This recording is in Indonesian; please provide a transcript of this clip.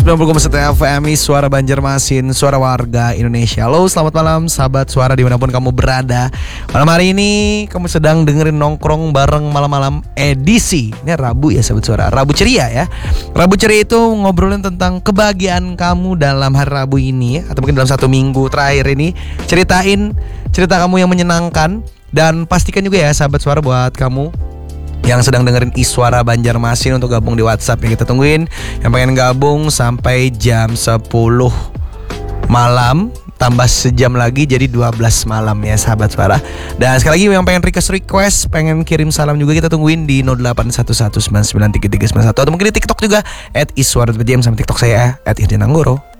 90,1 FM, Suara Banjarmasin, Suara Warga Indonesia. Halo, selamat malam sahabat suara dimanapun kamu berada. Malam hari ini kamu sedang dengerin Nongkrong Bareng Malam-malam edisi, ini Rabu ya sahabat suara, Rabu ceria ya. Rabu ceria itu ngobrolin tentang kebahagiaan kamu dalam hari Rabu ini ya, atau mungkin dalam satu minggu terakhir ini. Ceritain cerita kamu yang menyenangkan. Dan pastikan juga ya sahabat suara buat kamu yang sedang dengerin Iswara Banjarmasin untuk gabung di WhatsApp yang kita tungguin. Yang pengen gabung sampai jam 10 malam tambah sejam lagi jadi 12 malam ya sahabat suara. Dan sekali lagi yang pengen request, pengen kirim salam juga kita tungguin di 0811993391 atau mungkin di TikTok juga @iswara.jm sama TikTok saya @irjananggoro.